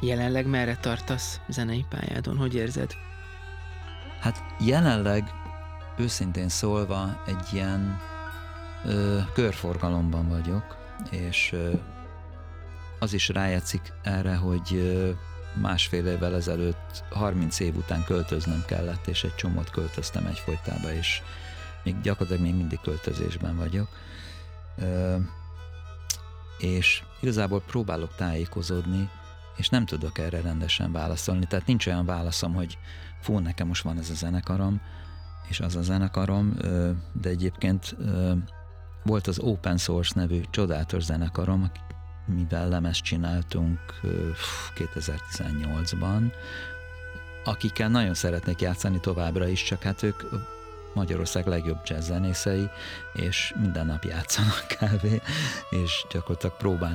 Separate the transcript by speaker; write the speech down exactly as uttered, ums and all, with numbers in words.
Speaker 1: Jelenleg merre tartasz zenei pályádon? Hogy érzed?
Speaker 2: Hát jelenleg őszintén szólva egy ilyen ö, körforgalomban vagyok, és ö, az is rájátszik erre, hogy ö, másfél évvel ezelőtt harminc év után költöznöm kellett, és egy csomót költöztem egyfolytában, és még gyakorlatilag még mindig költözésben vagyok. Ö, és igazából próbálok tájékozódni, és nem tudok erre rendesen válaszolni. Tehát nincs olyan válaszom, hogy fú, nekem most van ez a zenekarom, és az a zenekarom, de egyébként volt az Open Source nevű csodálatos zenekarom, mivel lemezt csináltunk kétezer-tizennyolcban, akikkel nagyon szeretnék játszani továbbra is, csak hát ők Magyarország legjobb jazz zenészei, és minden nap játszanak kávé, és gyakorlatilag próbálnak